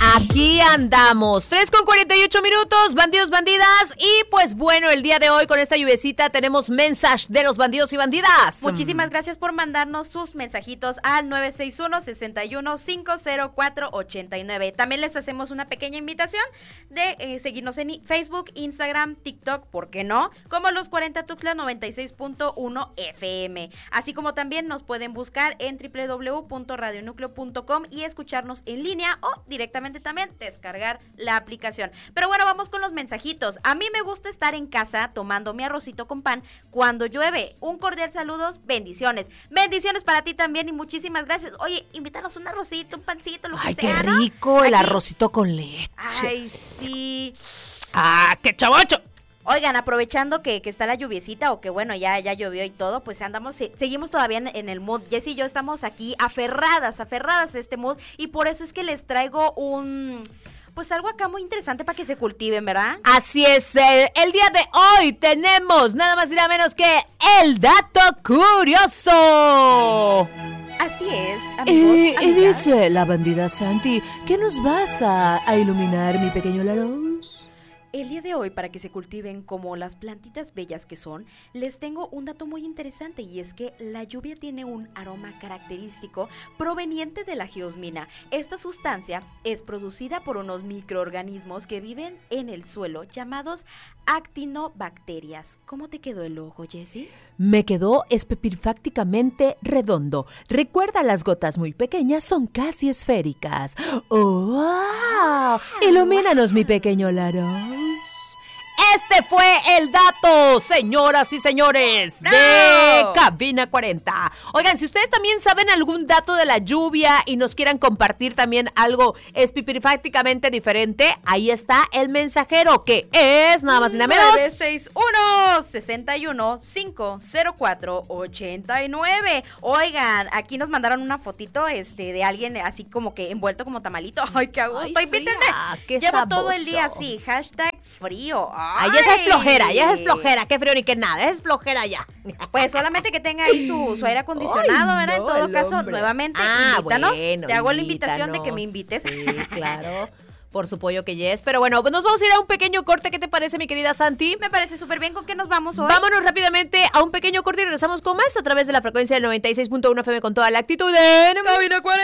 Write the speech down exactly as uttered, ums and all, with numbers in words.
Aquí andamos, tres con cuarenta y ocho minutos, bandidos, bandidas. Y pues bueno, el día de hoy con esta lluviecita tenemos mensaje de los bandidos y bandidas. Muchísimas gracias por mandarnos sus mensajitos al nueve seis uno, seis uno, cinco cero cuatro, ocho nueve. También les hacemos una pequeña invitación de eh, seguirnos en Facebook, Instagram, TikTok, ¿por qué no? Como Los cuarenta Tuxtla noventa y seis punto uno F M. Así como también nos pueden buscar en doble u doble u doble u punto radio núcleo punto com y escucharnos en línea o directamente también descargar la aplicación. Pero bueno, vamos con los mensajitos. A mí me gusta estar en casa tomando mi arrocito con pan cuando llueve. Un cordial saludos, bendiciones. Bendiciones para ti también y muchísimas gracias. Oye, invítanos un arrocito, un pancito, lo Ay, que sea, qué ¿no? rico, el Aquí. arrocito con leche. Ay, sí. ¡Ah, qué chavocho! Oigan, aprovechando que, que está la lluviecita o que bueno, ya, ya llovió y todo, pues andamos, se, seguimos todavía en, en el mood. Jessy y yo estamos aquí aferradas, aferradas a este mood y por eso es que les traigo un... Pues algo acá muy interesante para que se cultiven, ¿verdad? Así es, eh, el día de hoy tenemos nada más y nada menos que el dato curioso. Así es, amigos, Y, y amigas. dice la bandida Santi, ¿qué nos vas a, a iluminar, mi pequeño Laros? El día de hoy, para que se cultiven como las plantitas bellas que son, les tengo un dato muy interesante y es que la lluvia tiene un aroma característico proveniente de la geosmina. Esta sustancia es producida por unos microorganismos que viven en el suelo llamados actinobacterias. ¿Cómo te quedó el ojo, Jessy? Me quedó espepirfácticamente redondo. Recuerda, las gotas muy pequeñas son casi esféricas. ¡Oh, wow! Ilumínanos, mi pequeño Laros. Este fue el dato, señoras y señores, de ¡No! Cabina cuarenta. Oigan, si ustedes también saben algún dato de la lluvia y nos quieran compartir también algo espepirfácticamente diferente, ahí está el mensajero, que es nada más y nada menos... nueve seis uno, seis uno, cinco cero cuatro, ocho nueve. Oigan, aquí nos mandaron una fotito este de alguien así como que envuelto como tamalito. Ay, qué a gusto, Ay, invítenme. fría, qué Llevo todo el sabroso. día así, hashtag frío. Ay, esa es flojera, ya es flojera, qué frío ni qué nada, es flojera ya. Pues solamente que tenga ahí su, su aire acondicionado, Ay, ¿verdad? no, En todo el caso, hombre. nuevamente, Ah, invítanos. bueno, Te hago la invitación de que me invítanos. invites. Sí, claro, por su pollo que yes. Pero bueno, pues nos vamos a ir a un pequeño corte, ¿qué te parece, mi querida Santi? Me parece súper bien. ¿Con qué nos vamos hoy? Vámonos rápidamente a un pequeño corte y regresamos con más a través de la frecuencia del noventa y seis punto uno F M con toda la actitud en Cabina cuarenta.